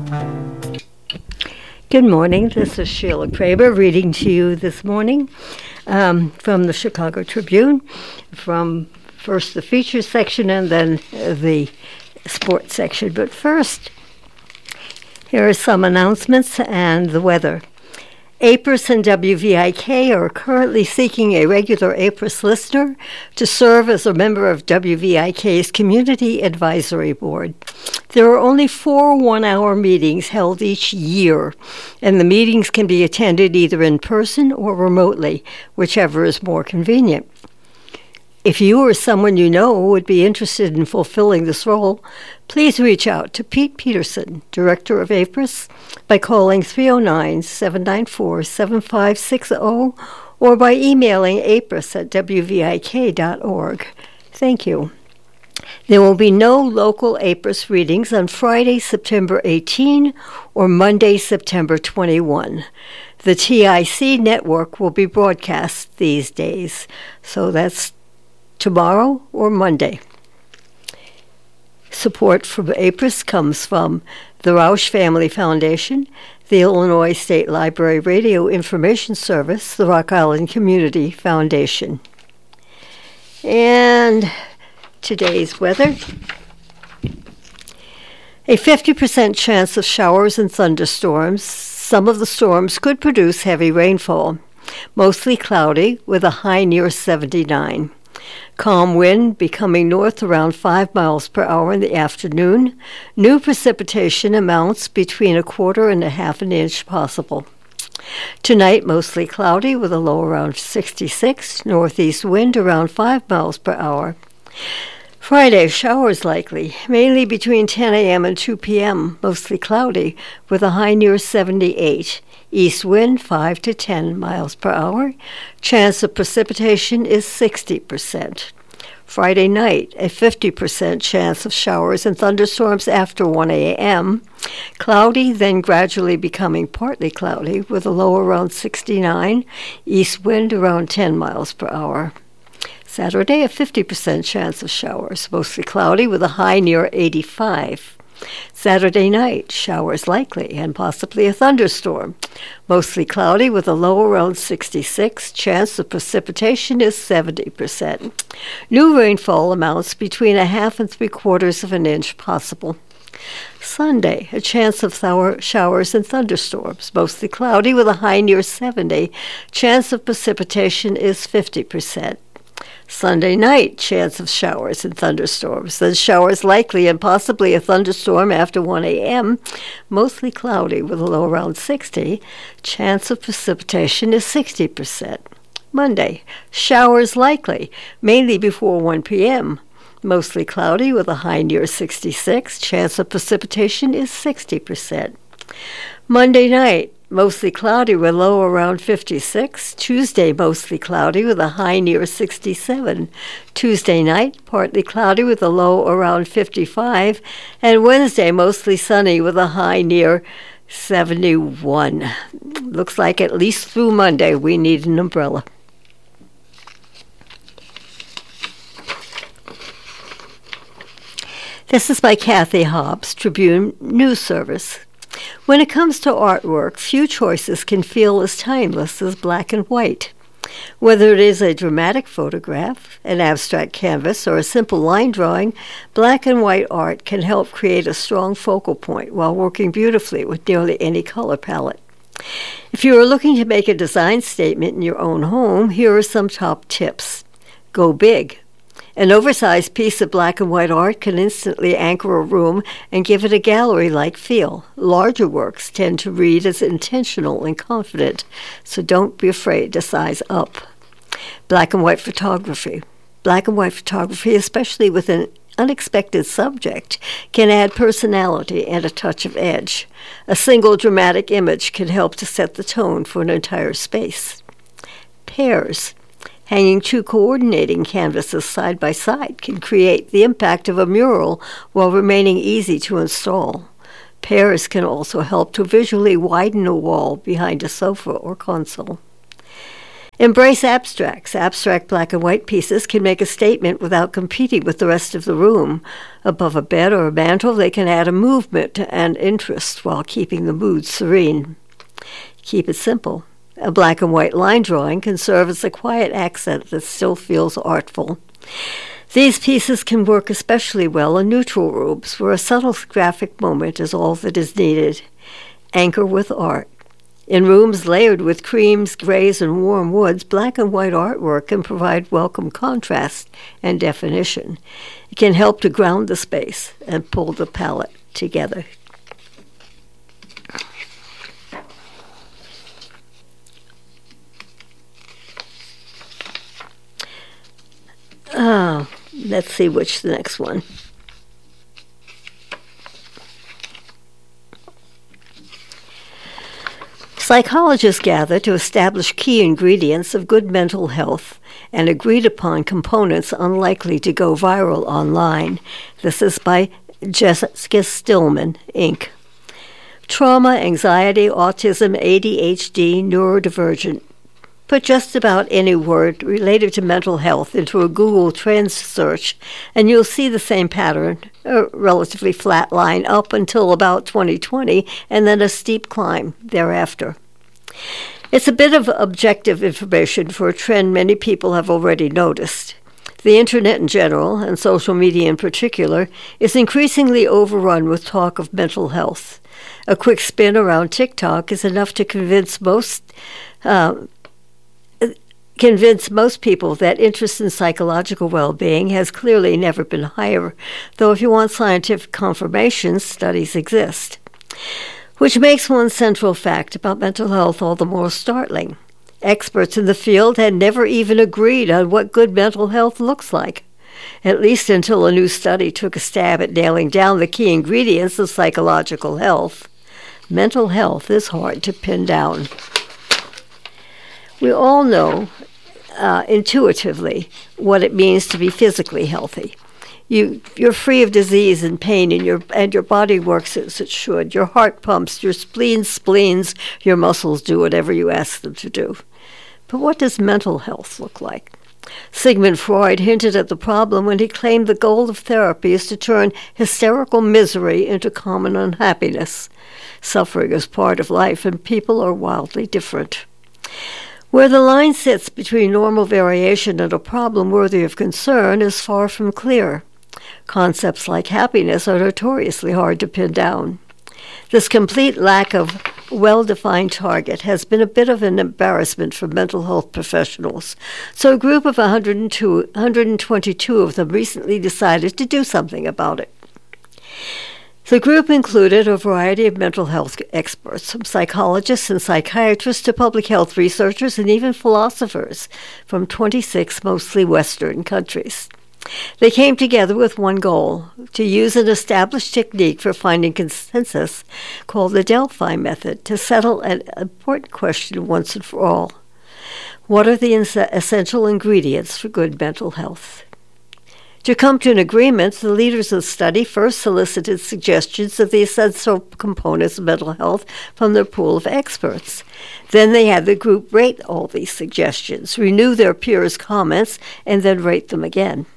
Good morning. This is Sheila Kraber reading to you this morning from the Chicago Tribune, from first the features section and then the sports section. But first, here are some announcements and the weather. APRS and WVIK are currently seeking a regular APRS listener to serve as a member of WVIK's Community Advisory Board. There are only 4 one-hour meetings held each year, and the meetings can be attended either in person or remotely, whichever is more convenient. If you or someone you know would be interested in fulfilling this role, please reach out to Pete Peterson, Director of APRS, by calling 309-794-7560 or by emailing apris@wvik.org. Thank you. There will be no local APRS readings on Friday, September 18 or Monday, September 21. The TIC network will be broadcast these days, so that's tomorrow or Monday. Support for APRS comes from the Rausch Family Foundation, the Illinois State Library Radio Information Service, the Rock Island Community Foundation. And today's weather: a 50% chance of showers and thunderstorms. Some of the storms could produce heavy rainfall. Mostly cloudy with a high near 79. Calm wind becoming north around 5 miles per hour in the afternoon. New precipitation amounts between 1/4 and 1/2 inch possible. Tonight, mostly cloudy with a low around 66. Northeast wind around 5 miles per hour. Friday, showers likely, mainly between 10 a.m. and 2 p.m., mostly cloudy with a high near 78. East wind 5 to 10 miles per hour. Chance of precipitation is 60%. Friday night, a 50% chance of showers and thunderstorms after 1 a.m. Cloudy, then gradually becoming partly cloudy with a low around 69. East wind around 10 miles per hour. Saturday, a 50% chance of showers, mostly cloudy with a high near 85. Saturday night, showers likely and possibly a thunderstorm. Mostly cloudy with a low around 66. Chance of precipitation is 70%. New rainfall amounts between 1/2 and 3/4 of an inch possible. Sunday, a chance of showers and thunderstorms. Mostly cloudy with a high near 70. Chance of precipitation is 50%. Sunday night, chance of showers and thunderstorms. Then showers likely and possibly a thunderstorm after 1 a.m. Mostly cloudy with a low around 60. Chance of precipitation is 60%. Monday, showers likely, mainly before 1 p.m. Mostly cloudy with a high near 66. Chance of precipitation is 60%. Monday night, mostly cloudy with a low around 56. Tuesday, mostly cloudy with a high near 67. Tuesday night, partly cloudy with a low around 55. And Wednesday, mostly sunny with a high near 71. Looks like at least through Monday we need an umbrella. This is by Kathy Hobbs, Tribune News Service. When it comes to artwork, few choices can feel as timeless as black and white. Whether it is a dramatic photograph, an abstract canvas, or a simple line drawing, black and white art can help create a strong focal point while working beautifully with nearly any color palette. If you are looking to make a design statement in your own home, here are some top tips. Go big. An oversized piece of black and white art can instantly anchor a room and give it a gallery-like feel. Larger works tend to read as intentional and confident, so don't be afraid to size up. Black and white photography. Black and white photography, especially with an unexpected subject, can add personality and a touch of edge. A single dramatic image can help to set the tone for an entire space. Pairs. Hanging 2 coordinating canvases side by side can create the impact of a mural while remaining easy to install. Pairs can also help to visually widen a wall behind a sofa or console. Embrace abstracts. Abstract black and white pieces can make a statement without competing with the rest of the room. Above a bed or a mantel, they can add a movement and interest while keeping the mood serene. Keep it simple. A black and white line drawing can serve as a quiet accent that still feels artful. These pieces can work especially well in neutral rooms, where a subtle graphic moment is all that is needed. Anchor with art. In rooms layered with creams, grays, and warm woods, black and white artwork can provide welcome contrast and definition. It can help to ground the space and pull the palette together. Let's see which the next one. Psychologists gather to establish key ingredients of good mental health and agreed upon components unlikely to go viral online. This is by Jessica Stillman, Inc. Trauma, anxiety, autism, ADHD, neurodivergent. Put just about any word related to mental health into a Google Trends search, and you'll see the same pattern, a relatively flat line up until about 2020, and then a steep climb thereafter. It's a bit of objective information for a trend many people have already noticed. The internet in general, and social media in particular, is increasingly overrun with talk of mental health. A quick spin around TikTok is enough to convince most people that interest in psychological well-being has clearly never been higher, though if you want scientific confirmation, studies exist. Which makes one central fact about mental health all the more startling. Experts in the field had never even agreed on what good mental health looks like, at least until a new study took a stab at nailing down the key ingredients of psychological health. Mental health is hard to pin down. We all know intuitively what it means to be physically healthy. You're free of disease and pain, and your body works as it should. Your heart pumps, your spleens, your muscles do whatever you ask them to do. But what does mental health look like? Sigmund Freud hinted at the problem when he claimed the goal of therapy is to turn hysterical misery into common unhappiness. Suffering is part of life, and people are wildly different. Where the line sits between normal variation and a problem worthy of concern is far from clear. Concepts like happiness are notoriously hard to pin down. This complete lack of well-defined target has been a bit of an embarrassment for mental health professionals, so a group of 122 of them recently decided to do something about it. The group included a variety of mental health experts, from psychologists and psychiatrists to public health researchers and even philosophers from 26 mostly Western countries. They came together with one goal: to use an established technique for finding consensus called the Delphi method to settle an important question once and for all. What are the essential ingredients for good mental health? To come to an agreement, the leaders of the study first solicited suggestions of the essential components of mental health from their pool of experts. Then they had the group rate all these suggestions, renew their peers' comments, and then rate them again.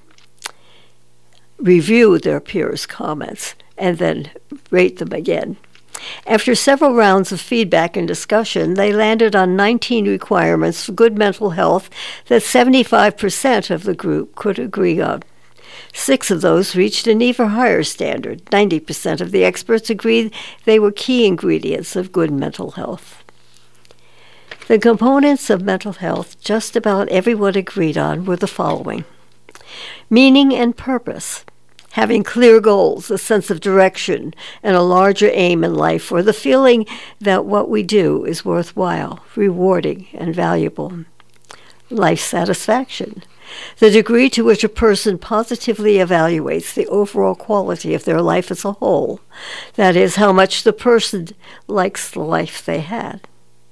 Review their peers' comments, and then rate them again. After several rounds of feedback and discussion, they landed on 19 requirements for good mental health that 75% of the group could agree on. 6 of those reached an even higher standard. 90% of the experts agreed they were key ingredients of good mental health. The components of mental health just about everyone agreed on were the following: meaning and purpose, having clear goals, a sense of direction, and a larger aim in life, or the feeling that what we do is worthwhile, rewarding, and valuable. Life satisfaction, the degree to which a person positively evaluates the overall quality of their life as a whole. That is, how much the person likes the life they had.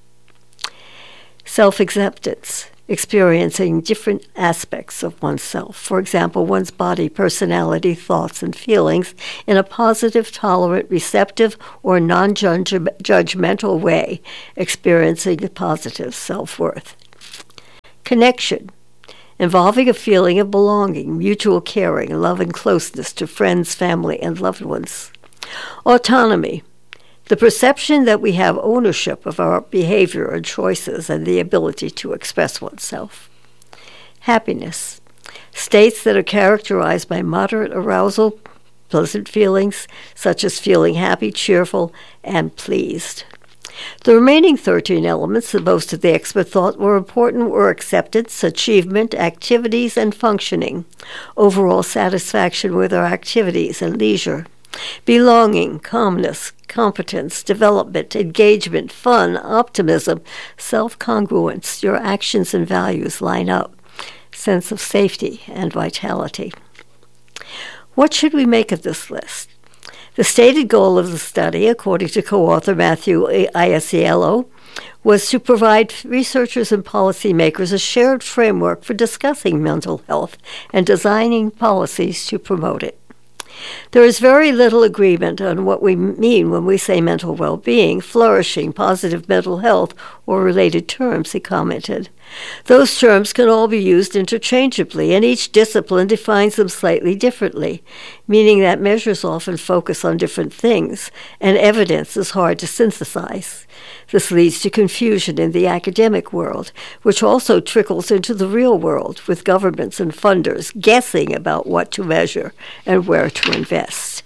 Self-acceptance, experiencing different aspects of oneself. For example, one's body, personality, thoughts, and feelings in a positive, tolerant, receptive, or non-judgmental way, experiencing a positive self-worth. Connection, involving a feeling of belonging, mutual caring, love, and closeness to friends, family, and loved ones. Autonomy, the perception that we have ownership of our behavior and choices and the ability to express oneself. Happiness, states that are characterized by moderate arousal, pleasant feelings, such as feeling happy, cheerful, and pleased. The remaining 13 elements that most of the expert thought were important were acceptance, achievement, activities, and functioning, overall satisfaction with our activities and leisure, belonging, calmness, competence, development, engagement, fun, optimism, self-congruence, your actions and values line up, sense of safety and vitality. What should we make of this list? The stated goal of the study, according to co-author Matthew Aiello, was to provide researchers and policymakers a shared framework for discussing mental health and designing policies to promote it. There is very little agreement on what we mean when we say mental well-being, flourishing, positive mental health, or related terms, he commented. Those terms can all be used interchangeably, and each discipline defines them slightly differently, meaning that measures often focus on different things, and evidence is hard to synthesize. This leads to confusion in the academic world, which also trickles into the real world, with governments and funders guessing about what to measure and where to invest.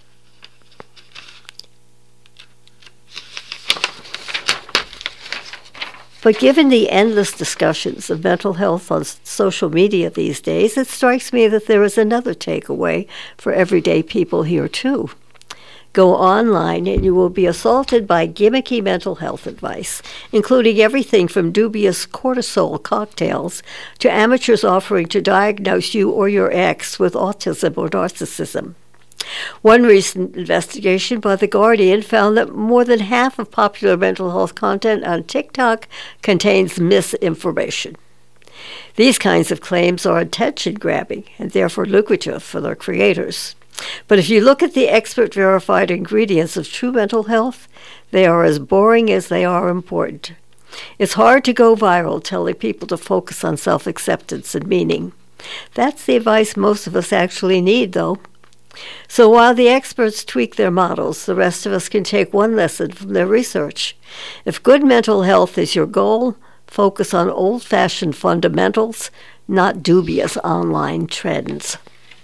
But given the endless discussions of mental health on social media these days, it strikes me that there is another takeaway for everyday people here, too. Go online and you will be assaulted by gimmicky mental health advice, including everything from dubious cortisol cocktails to amateurs offering to diagnose you or your ex with autism or narcissism. One recent investigation by The Guardian found that more than half of popular mental health content on TikTok contains misinformation. These kinds of claims are attention-grabbing and therefore lucrative for their creators. But if you look at the expert-verified ingredients of true mental health, they are as boring as they are important. It's hard to go viral telling people to focus on self-acceptance and meaning. That's the advice most of us actually need, though. So while the experts tweak their models, the rest of us can take one lesson from their research. If good mental health is your goal, focus on old-fashioned fundamentals, not dubious online trends.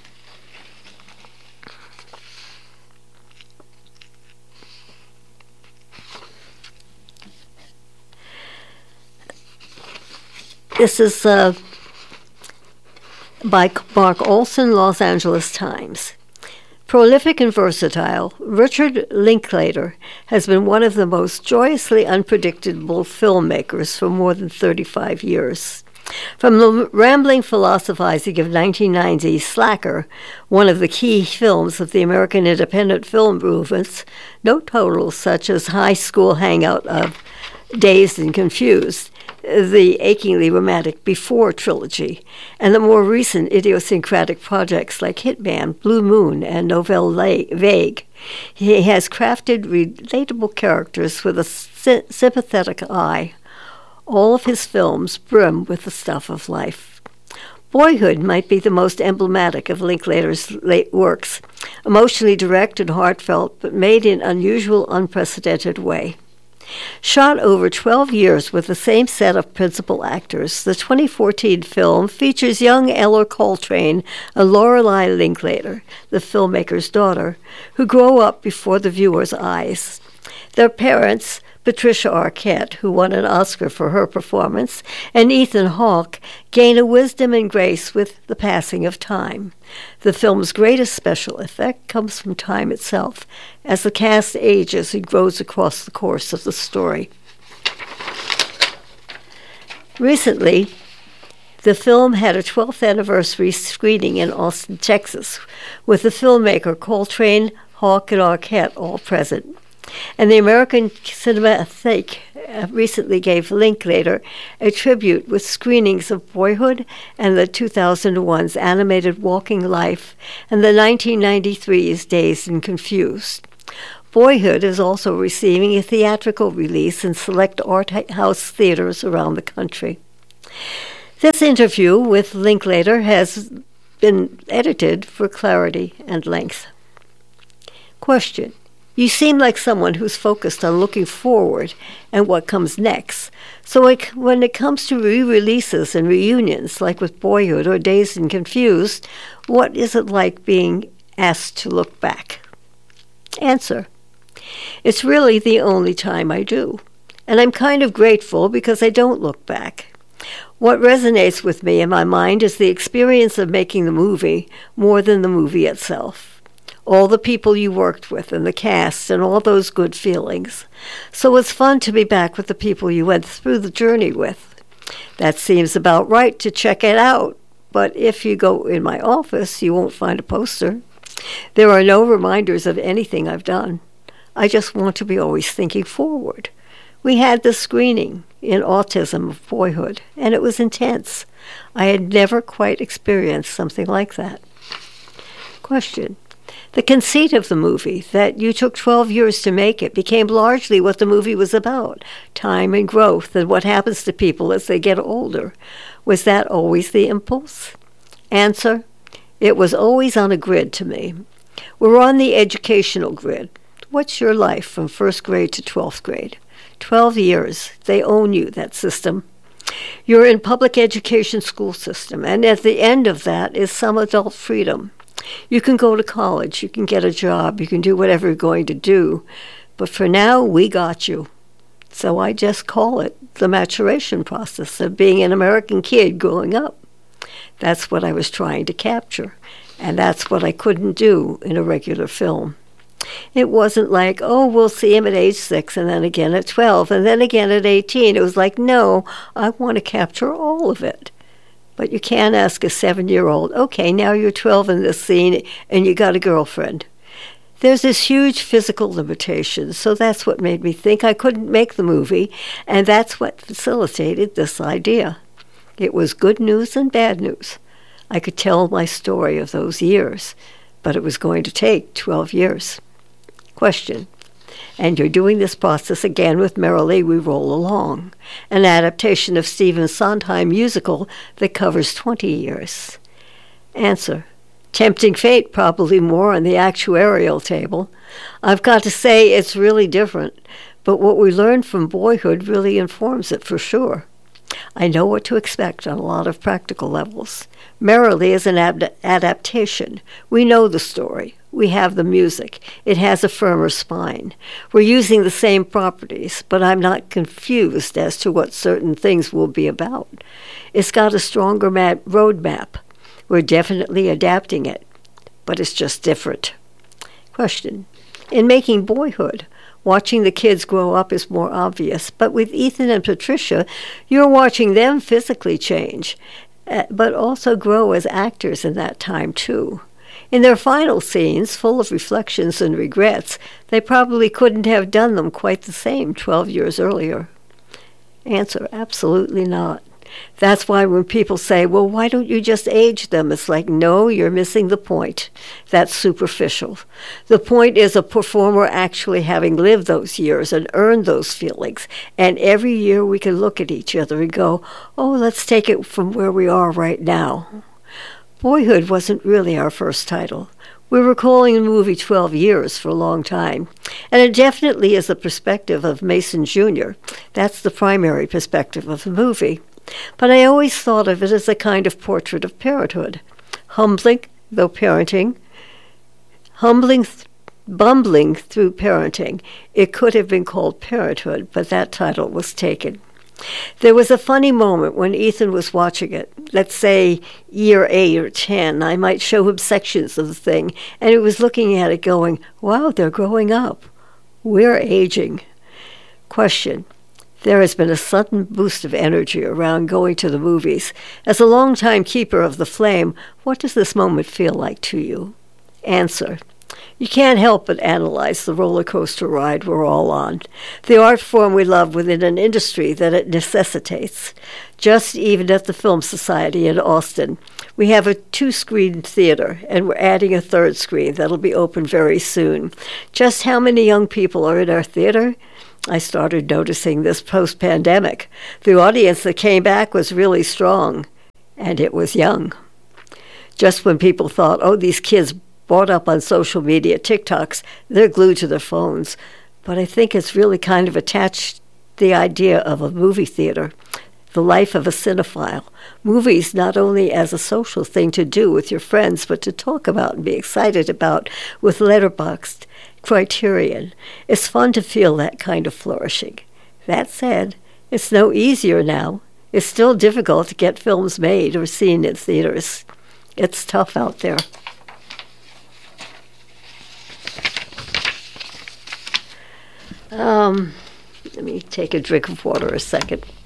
This is by Mark Olson, Los Angeles Times. Prolific and versatile, Richard Linklater has been one of the most joyously unpredictable filmmakers for more than 35 years. From the rambling philosophizing of 1990's Slacker, one of the key films of the American independent film movements, note titles such as High School Hangout of Dazed and Confused, the achingly romantic Before trilogy, and the more recent idiosyncratic projects like Hitman, Blue Moon, and Nouvelle Vague. He has crafted relatable characters with a sympathetic eye. All of his films brim with the stuff of life. Boyhood might be the most emblematic of Linklater's late works, emotionally direct and heartfelt, but made in unusual, unprecedented way. Shot over 12 years with the same set of principal actors, the 2014 film features young Eller Coltrane and Lorelei Linklater, the filmmaker's daughter, who grow up before the viewer's eyes. Their parents, Patricia Arquette, who won an Oscar for her performance, and Ethan Hawke, gain a wisdom and grace with the passing of time. The film's greatest special effect comes from time itself, as the cast ages and grows across the course of the story. Recently, the film had a 12th anniversary screening in Austin, Texas, with the filmmaker Coltrane, Hawke, and Arquette all present. And the American Cinematheque recently gave Linklater a tribute with screenings of Boyhood and the 2001's animated Walking Life and the 1993's Dazed and Confused. Boyhood is also receiving a theatrical release in select art house theaters around the country. This interview with Linklater has been edited for clarity and length. Question. You seem like someone who's focused on looking forward and what comes next. So when it comes to re-releases and reunions, like with Boyhood or Dazed and Confused, what is it like being asked to look back? Answer. It's really the only time I do. And I'm kind of grateful because I don't look back. What resonates with me in my mind is the experience of making the movie more than the movie itself. All the people you worked with and the cast and all those good feelings. So it's fun to be back with the people you went through the journey with. That seems about right to check it out, but if you go in my office, you won't find a poster. There are no reminders of anything I've done. I just want to be always thinking forward. We had the screening in Autism of Boyhood, and it was intense. I had never quite experienced something like that. Question. The conceit of the movie, that you took 12 years to make it, became largely what the movie was about, time and growth and what happens to people as they get older. Was that always the impulse? Answer. It was always on a grid to me. We're on the educational grid. What's your life from first grade to 12th grade? 12 years. They own you, that system. You're in public education school system, and at the end of that is some adult freedom. You can go to college, you can get a job, you can do whatever you're going to do. But for now, we got you. So I just call it the maturation process of being an American kid growing up. That's what I was trying to capture. And that's what I couldn't do in a regular film. It wasn't like, oh, we'll see him at age 6 and then again at 12 and then again at 18. It was like, no, I want to capture all of it. But you can't ask a 7-year-old, okay, now you're 12 in this scene and you got a girlfriend. There's this huge physical limitation, so that's what made me think I couldn't make the movie, and that's what facilitated this idea. It was good news and bad news. I could tell my story of those years, but it was going to take 12 years. Question. And you're doing this process again with Merrily We Roll Along, an adaptation of Stephen Sondheim musical that covers 20 years. Answer. Tempting fate, probably more on the actuarial table. I've got to say it's really different, but what we learned from Boyhood really informs it for sure. I know what to expect on a lot of practical levels. Merrily is an adaptation. We know the story. We have the music. It has a firmer spine. We're using the same properties, but I'm not confused as to what certain things will be about. It's got a stronger roadmap. We're definitely adapting it, but it's just different. Question. In making Boyhood, watching the kids grow up is more obvious, but with Ethan and Patricia, you're watching them physically change, but also grow as actors in that time, too. In their final scenes, full of reflections and regrets, they probably couldn't have done them quite the same 12 years earlier. Answer, absolutely not. That's why when people say, well, why don't you just age them? It's like, no, you're missing the point. That's superficial. The point is a performer actually having lived those years and earned those feelings. And every year we can look at each other and go, oh, let's take it from where we are right now. Boyhood wasn't really our first title. We were calling the movie 12 Years for a long time, and it definitely is the perspective of Mason Jr. That's the primary perspective of the movie. But I always thought of it as a kind of portrait of parenthood. Humbling, though parenting. Bumbling through parenting. It could have been called Parenthood, but that title was taken. There was a funny moment when Ethan was watching it. Let's say year 8 or 10. I might show him sections of the thing, and he was looking at it going, wow, they're growing up. We're aging. Question. There has been a sudden boost of energy around going to the movies. As a longtime keeper of the flame, what does this moment feel like to you? Answer. You can't help but analyze the roller coaster ride we're all on, the art form we love within an industry that it necessitates. Just even at the Film Society in Austin, we have a 2-screen theater, and we're adding a 3rd screen that'll be open very soon. Just how many young people are in our theater? I started noticing this post-pandemic. The audience that came back was really strong. and it was young. Just when people thought, oh, these kids brought up on social media, TikToks, they're glued to their phones. But I think it's really kind of attached the idea of a movie theater, the life of a cinephile. Movies not only as a social thing to do with your friends, but to talk about and be excited about with Letterboxd, Criterion. It's fun to feel that kind of flourishing. That said, it's no easier now. It's still difficult to get films made or seen in theaters. It's tough out there. Let me take a drink of water a second.